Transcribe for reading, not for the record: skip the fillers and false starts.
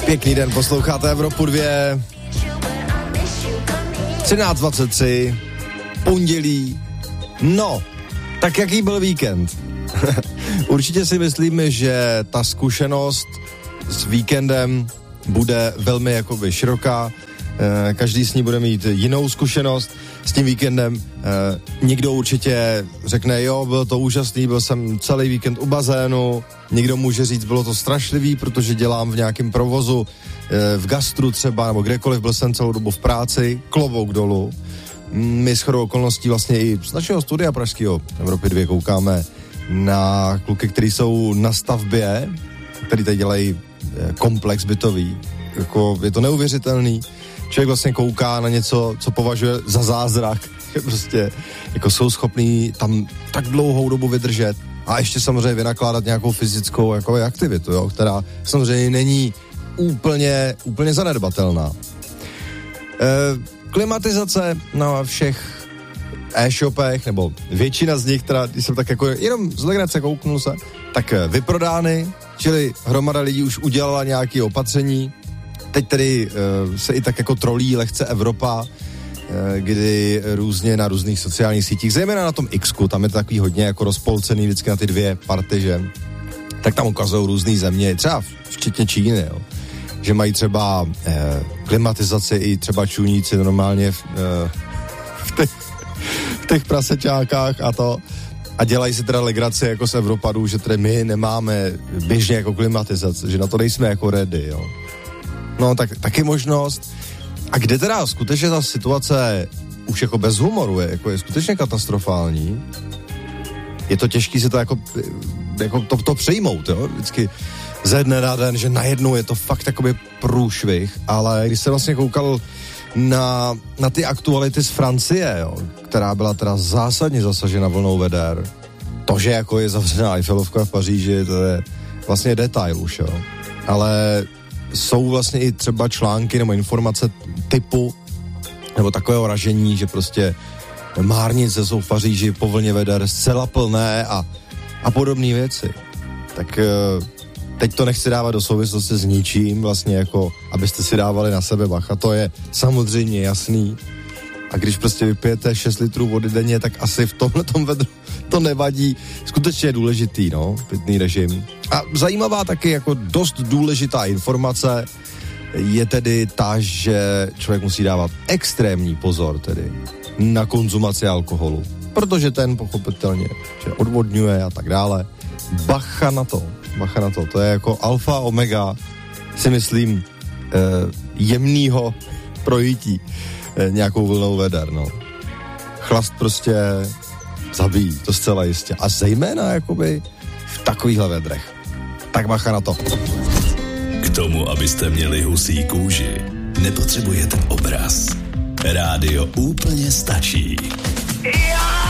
Pěkný den, posloucháte Evropu 2. 13:23, pondělí. No, tak jaký byl víkend? Určitě si myslíme, že ta zkušenost s víkendem bude velmi jakoby široká. Každý s ní bude mít jinou zkušenost s tím víkendem. Někdo určitě řekne, jo, bylo to úžasný, byl jsem celý víkend u bazénu. Někdo může říct, bylo to strašlivý, protože dělám v nějakém provozu, v gastru třeba, nebo kdekoliv, byl jsem celou dobu v práci, klobouk dolů. My shodou okolností vlastně i z našeho studia pražského Evropy 2 koukáme na kluky, kteří jsou na stavbě, který tady dělají komplex bytový. Jako, je to neuvěřitelný. Člověk vlastně kouká na něco, co považuje za zázrak. Prostě jako jsou schopní tam tak dlouhou dobu vydržet a ještě samozřejmě vynakládat nějakou fyzickou jako aktivitu, jo, která samozřejmě není úplně zanedbatelná. Klimatizace na všech e-shopech, nebo většina z nich, teda, když jsem tak jako jenom z legrace kouknul se, tak vyprodány, čili hromada lidí už udělala nějaké opatření. Teď tedy se i tak jako trolí lehce Evropa, kdy různě na různých sociálních sítích, zejména na tom X-ku, tam je to takový hodně jako rozpolcený vždycky na ty dvě party, že? Tak tam ukazují různý země, třeba včetně Číny, jo? Že mají třeba klimatizaci i třeba čuníci normálně v těch prasečákách a to. A dělají si teda legraci jako z Evropadů, že tedy my nemáme běžně jako klimatizaci, že na to nejsme jako ready, jo. No, tak taky možnost. A kde teda skutečně ta situace už jako bez humoru je skutečně katastrofální, je to těžký si to jako to přejmout, jo, vždycky ze dne na den, že najednou je to fakt takový průšvih, ale když jsem vlastně koukal na ty aktuality z Francie, jo, která byla teda zásadně zasažena vlnou veder, to, že jako je zavřená Eiffelovka v Paříži, to je vlastně detail už, jo, ale jsou vlastně i třeba články nebo informace typu nebo takového ražení, že prostě márnice jsou v Paříži po vlně veder zcela plné a podobné věci. Tak teď to nechci dávat do souvislosti s ničím, vlastně jako, abyste si dávali na sebe bacha, to je samozřejmě jasný. A když prostě vypijete 6 litrů vody denně, tak asi v tomhletom vedru to nevadí. Skutečně je důležitý, no, pitný režim. A zajímavá taky jako dost důležitá informace je tedy ta, že člověk musí dávat extrémní pozor tedy na konzumaci alkoholu. Protože ten pochopitelně že odvodňuje a tak dále. Bacha na to. To je jako alfa omega, si myslím, jemnýho projití nějakou vlnou veder, no. Chlast prostě zabíjí, to zcela jistě. A zejména jakoby v takovýchhle vedrech. Tak bacha na to. K tomu, abyste měli husí kůži, nepotřebujete obraz. Rádio úplně stačí.